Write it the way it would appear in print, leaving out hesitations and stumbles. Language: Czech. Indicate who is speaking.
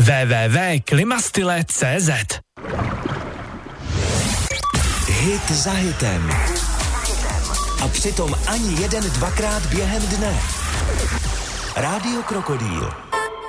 Speaker 1: www.klimastyle.cz.
Speaker 2: Hit za hitem. A přitom ani jeden dvakrát během dne. Rádio Krokodýl.